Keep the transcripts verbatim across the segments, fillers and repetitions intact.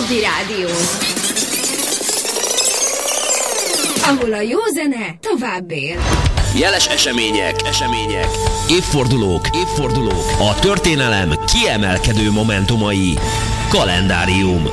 Hobby Rádió, ahol a jó zene tovább él. Jeles események, események, évfordulók, évfordulók, a történelem kiemelkedő momentumai. Kalendárium.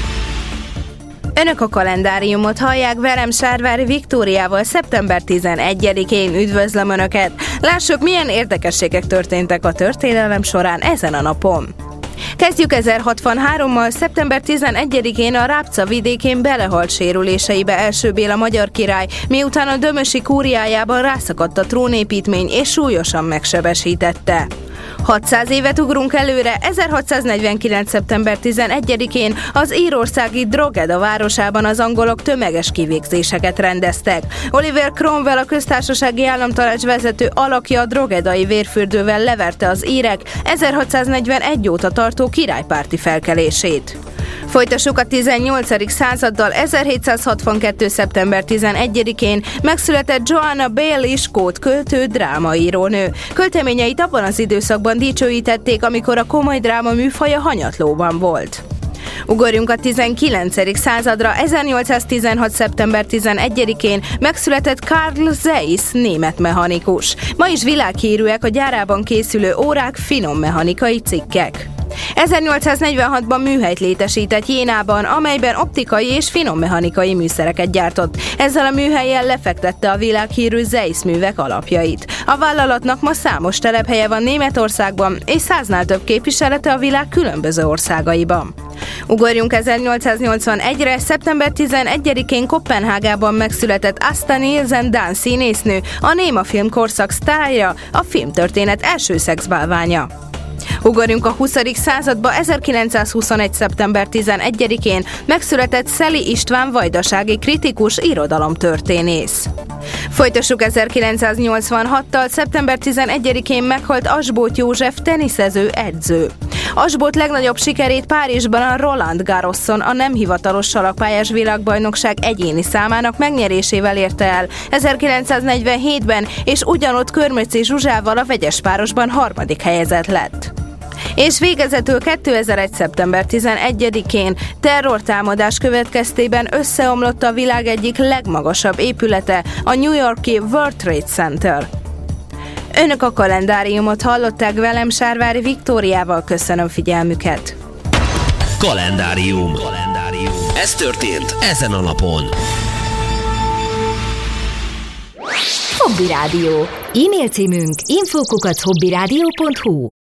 Önök a kalendáriumot hallják, velem Sárvári Viktóriával szeptember tizenegyedikén. Üdvözlöm Önöket! Lássuk, milyen érdekességek történtek a történelem során ezen a napon. Kezdjük ezerhatvanhárommal. szeptember tizenegyedikén a Rábca vidékén belehalt sérüléseibe első Béla magyar király, miután a dömösi kúriájában rászakadt a trónépítmény és súlyosan megsebesítette. hatszáz évet ugrunk előre. ezerhatszáznegyvenkilenc. szeptember tizenegyedikén az írországi Drogheda városában az angolok tömeges kivégzéseket rendeztek. Oliver Cromwell, a köztársasági államtanács vezető alakja, a droghedai vérfürdővel leverte az írek ezerhatszáznegyvenegy óta tartó királypárti felkelését. Folytassuk a tizennyolcadik századdal. ezerhétszázhatvankettő. szeptember tizenegyedikén megszületett Joanna Baillie, skót költő, drámaírónő. Költeményeit abban az időszakban dicsőítették, amikor a komoly dráma műfaja hanyatlóban volt. Ugorjunk a tizenkilencedik századra. ezernyolcszáztizenhat. szeptember tizenegyedikén megszületett Carl Zeiss, német mechanikus. Ma is világhírűek a gyárában készülő órák, finom mechanikai cikkek. ezernyolcszáznegyvenhatban műhelyt létesített Jénában, amelyben optikai és finommechanikai műszereket gyártott. Ezzel a műhellyel lefektette a világhírű Zeiss művek alapjait. A vállalatnak ma számos telephelye van Németországban, és száznál több képviselete a világ különböző országaiban. Ugorjunk ezernyolcszáznyolcvanegyre. szeptember tizenegyedikén Koppenhágában megszületett Asta Nielsen, dán színésznő, a néma filmkorszak sztárja, a filmtörténet első szexbálványa. Ugorjunk a huszadik századba. ezerkilencszázhuszonegy. szeptember tizenegyedikén megszületett Szeli István, vajdasági kritikus, irodalomtörténész. Folytassuk ezerkilencszáznyolcvanhattal. szeptember tizenegyedikén meghalt Asbóth József, teniszező, edző. Asbóth legnagyobb sikerét Párizsban a Roland Garroson, a nem hivatalos salakpályás világbajnokság egyéni számának megnyerésével érte el ezerkilencszáznegyvenhétben, és ugyanott Körmöczi Zsuzsával a vegyespárosban harmadik helyezett lett. És végezetül kétezer-egy. szeptember tizenegyedikén terrortámadás következtében összeomlott a világ egyik legmagasabb épülete, a New York-i World Trade Center. Önök a kalendáriumot hallották, velem Sárvári Viktóriával. Köszönöm figyelmüket! Kalendárium. Kalendárium. Ez történt ezen a napon. Hobby Rádió. E-mail címünk info kukac hobbyradio pont hu.